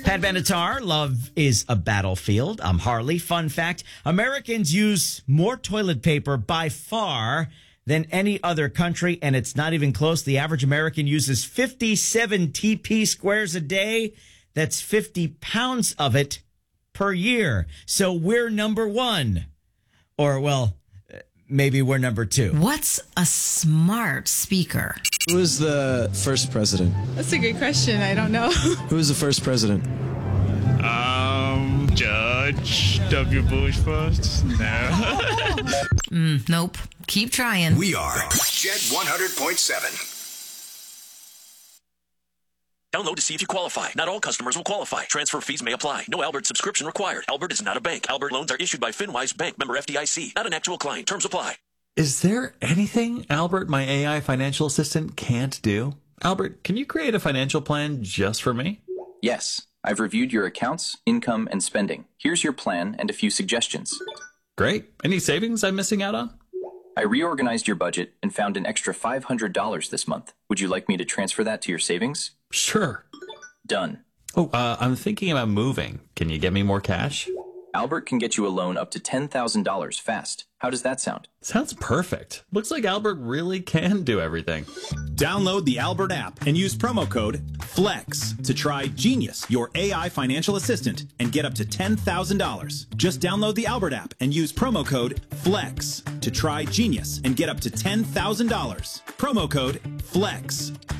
Pat Benatar, love is a battlefield. I'm Harley. Fun fact, Americans use more toilet paper by far than any other country, and it's not even close. The average American uses 57 TP squares a day. That's 50 pounds of it per year. So we're number one. Or, well, maybe we're number two. What's a smart speaker? Who was the first president? That's a good question. I don't know. Who was the first president? Judge W. Bush first? No. Nope. Keep trying. We are Jet 100.7. Download to see if you qualify. Not all customers will qualify. Transfer fees may apply. No Albert subscription required. Albert is not a bank. Albert loans are issued by FinWise Bank, member FDIC. Not an actual client. Terms apply. Is there anything Albert, my AI financial assistant, can't do? Albert, can you create a financial plan just for me? Yes. I've reviewed your accounts, income, and spending. Here's your plan and a few suggestions. Great. Any savings I'm missing out on? I reorganized your budget and found an extra $500 this month. Would you like me to transfer that to your savings? Sure. Done. Oh, I'm thinking about moving. Can you get me more cash? Albert can get you a loan up to $10,000 fast. How does that sound? Sounds perfect. Looks like Albert really can do everything. Download the Albert app and use promo code FLEX to try Genius, your AI financial assistant, and get up to $10,000. Just download the Albert app and use promo code FLEX to try Genius and get up to $10,000. Promo code FLEX.